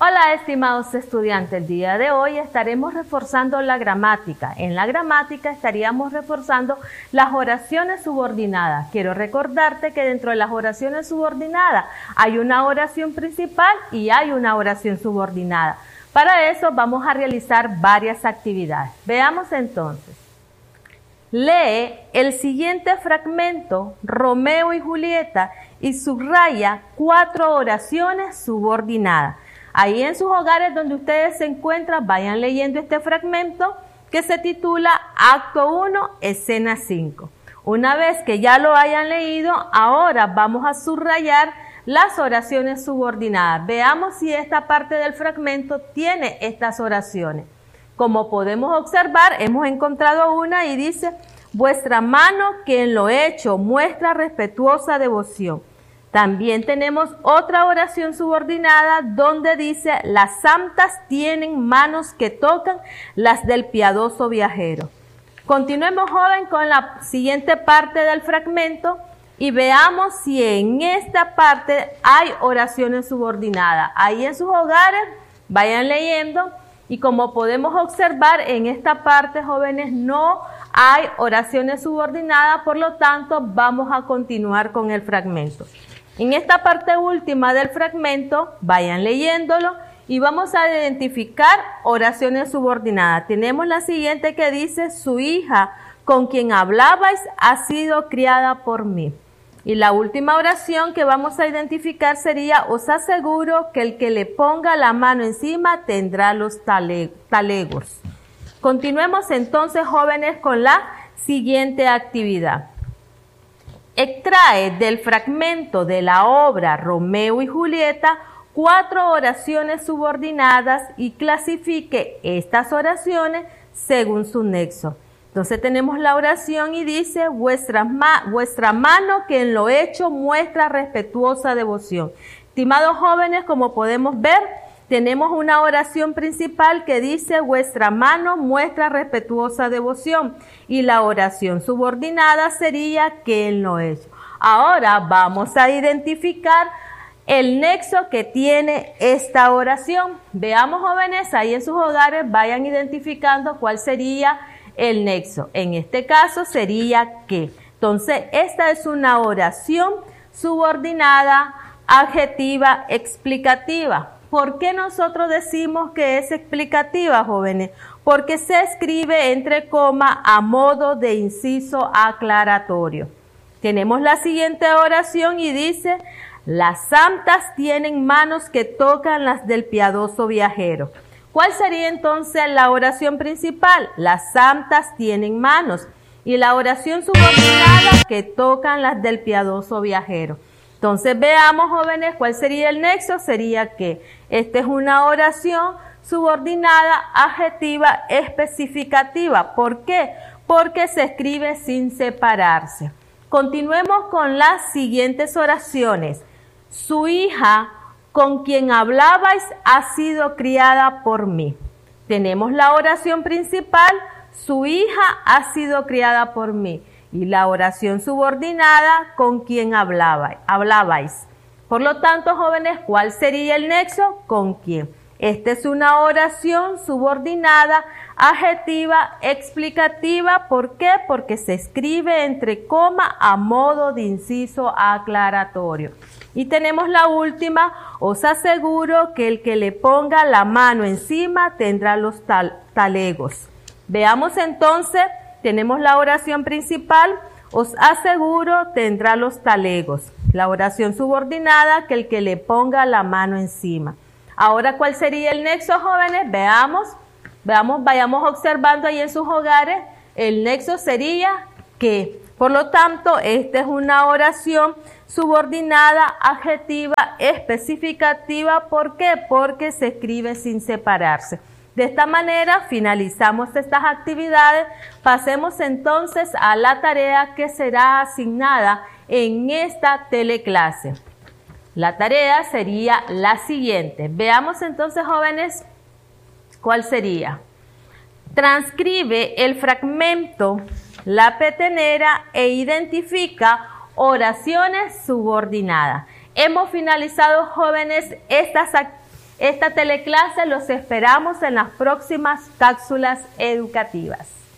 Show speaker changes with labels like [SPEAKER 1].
[SPEAKER 1] Hola, estimados estudiantes. El día de hoy estaremos reforzando la gramática. En la gramática estaríamos reforzando las oraciones subordinadas. Quiero recordarte que dentro de las oraciones subordinadas hay una oración principal y hay una oración subordinada. Para eso vamos a realizar varias actividades. Veamos entonces. Lee el siguiente fragmento, Romeo y Julieta, y subraya 4 oraciones subordinadas. Ahí en sus hogares donde ustedes se encuentran, vayan leyendo este fragmento que se titula Acto 1, Escena 5. Una vez que ya lo hayan leído, ahora vamos a subrayar las oraciones subordinadas. Veamos si esta parte del fragmento tiene estas oraciones. Como podemos observar, hemos encontrado una y dice: vuestra mano que en lo hecho muestra respetuosa devoción. También tenemos otra oración subordinada donde dice: las santas tienen manos que tocan las del piadoso viajero. Continuemos, joven, con la siguiente parte del fragmento y veamos si en esta parte hay oraciones subordinadas. Ahí en sus hogares vayan leyendo y como podemos observar en esta parte, jóvenes, no hay oraciones subordinadas, por lo tanto vamos a continuar con el fragmento. En esta parte última del fragmento, vayan leyéndolo y vamos a identificar oraciones subordinadas. Tenemos la siguiente que dice: su hija con quien hablabais ha sido criada por mí. Y la última oración que vamos a identificar sería: os aseguro que el que le ponga la mano encima tendrá los talegos. Continuemos entonces, jóvenes, con la siguiente actividad. Extrae del fragmento de la obra Romeo y Julieta 4 oraciones subordinadas y clasifique estas oraciones según su nexo. Entonces tenemos la oración y dice: vuestra mano que en lo hecho muestra respetuosa devoción. Estimados jóvenes, como podemos ver, tenemos una oración principal que dice: vuestra mano muestra respetuosa devoción. Y la oración subordinada sería: que en lo hecho. Ahora vamos a identificar el nexo que tiene esta oración. Veamos, jóvenes, ahí en sus hogares vayan identificando cuál sería el nexo. En este caso sería que. Entonces, esta es una oración subordinada, adjetiva, explicativa. ¿Por qué nosotros decimos que es explicativa, jóvenes? Porque se escribe entre comas a modo de inciso aclaratorio. Tenemos la siguiente oración y dice: las santas tienen manos que tocan las del piadoso viajero. ¿Cuál sería entonces la oración principal? Las santas tienen manos. Y la oración subordinada: que tocan las del piadoso viajero. Entonces veamos, jóvenes, cuál sería el nexo. Sería que esta es una oración subordinada, adjetiva, especificativa. ¿Por qué? Porque se escribe sin separarse. Continuemos con las siguientes oraciones. Su hija con quien hablabais ha sido criada por mí. Tenemos la oración principal: su hija ha sido criada por mí. Y la oración subordinada: con quien hablabais. Por lo tanto, jóvenes, ¿cuál sería el nexo? ¿Con quién? Esta es una oración subordinada, adjetiva, explicativa. ¿Por qué? Porque se escribe entre comas a modo de inciso aclaratorio. Y tenemos la última: os aseguro que el que le ponga la mano encima tendrá los talegos. Veamos entonces. Tenemos la oración principal: os aseguro tendrá los talegos. La oración subordinada: que el que le ponga la mano encima. Ahora, ¿cuál sería el nexo, jóvenes? Veamos, vayamos observando ahí en sus hogares. El nexo sería que. Por lo tanto, esta es una oración subordinada, adjetiva, especificativa. ¿Por qué? Porque se escribe sin separarse. De esta manera finalizamos estas actividades. Pasemos entonces a la tarea que será asignada en esta teleclase. La tarea sería la siguiente. Veamos entonces, jóvenes, cuál sería. Transcribe el fragmento La Petenera e identifica oraciones subordinadas. Hemos finalizado, jóvenes, estas actividades esta teleclase los esperamos en las próximas cápsulas educativas.